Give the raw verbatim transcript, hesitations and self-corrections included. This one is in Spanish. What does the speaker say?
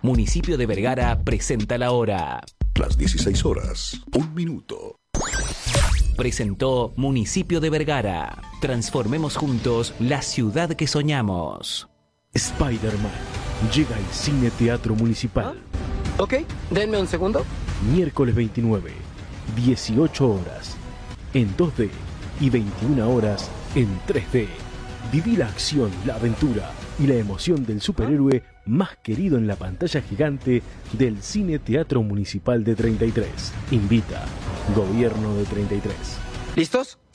Municipio de Vergara presenta la hora. Las dieciséis horas, un minuto. Presentó Municipio de Vergara. Transformemos juntos la ciudad que soñamos. Spider-Man llega al Cine Teatro Municipal. ¿Ah? Ok, denme un segundo. Miércoles veintinueve, dieciocho horas en dos D y veintiuna horas en tres D. Viví la acción, la aventura y la emoción del superhéroe más querido en la pantalla gigante del Cine Teatro Municipal de treinta y tres. Invita Gobierno de treinta y tres. ¿Listos?